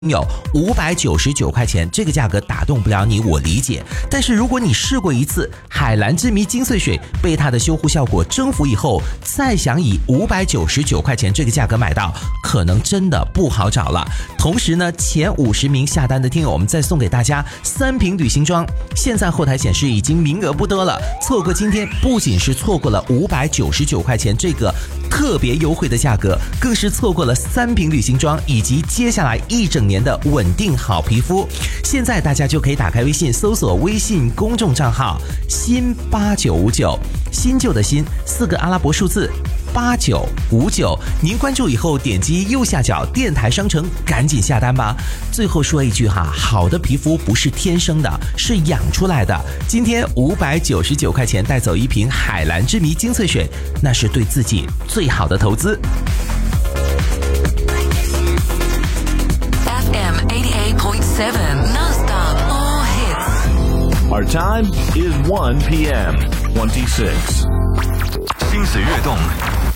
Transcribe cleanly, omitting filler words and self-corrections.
有599块钱，这个价格打动不了你，我理解。但是如果你试过一次海蓝之谜金穗水，被它的修护效果征服以后，再想以599块钱这个价格买到，可能真的不好找了。同时呢，前50名下单的听友，我们再送给大家3瓶旅行装，现在后台显示已经名额不多了，错过今天不仅是错过了599块钱这个特别优惠的价格，更是错过了3瓶旅行装以及接下来1整年的稳定好皮肤。现在大家就可以打开微信，搜索微信公众账号新8959，新旧的新4个阿拉伯数字8959，您关注以后点击右下角电台商城，赶紧下单吧。最后说一句哈，好的皮肤不是天生的，是养出来的。今天599块钱带走1瓶海蓝之谜精粹水，那是对自己最好的投资。 FM 88.7 non-stop all hits. Our time is 1 p.m. 26. 心随悦动，